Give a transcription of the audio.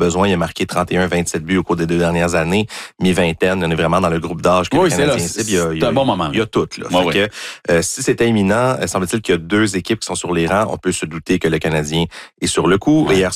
besoin. Il a marqué 31-27 buts au cours des 2 dernières années. Mi-vingtaine, on est vraiment dans le groupe d'âge que le Canadien cible. C'est un bon moment. Il y a tout. Là. Si c'était imminent, semble-t-il qu'il y a 2 équipes qui sont sur les rangs. On peut se douter que le Canadien est sur le coup. Hier